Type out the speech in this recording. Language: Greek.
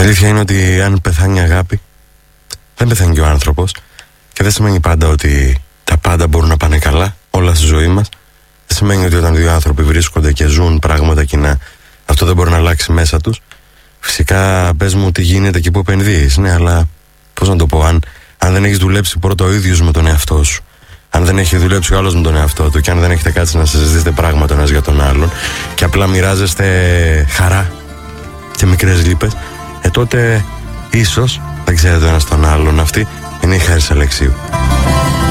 αλήθεια είναι ότι αν πεθάνει η αγάπη, δεν πεθάνει και ο άνθρωπος. Και δεν σημαίνει πάντα ότι τα πάντα μπορούν να πάνε καλά, όλα στη ζωή μας. Δεν σημαίνει ότι όταν δύο άνθρωποι βρίσκονται και ζουν πράγματα κοινά, αυτό δεν μπορεί να αλλάξει μέσα τους. Φυσικά πες μου τι γίνεται και πού επενδύεις. Ναι, αλλά πώς να το πω, αν δεν έχεις δουλέψει πρώτα ο ίδιος με τον εαυτό σου, αν δεν έχει δουλέψει ο άλλος με τον εαυτό του, και αν δεν έχετε κάτσει να συζητήσετε πράγματα ο ένας για τον άλλον και απλά μοιράζεστε χαρά και μικρές λύπες, τότε ίσως δεν ξέρετε ο ένας τον άλλον. Αυτή είναι η Χάρις Αλεξίου.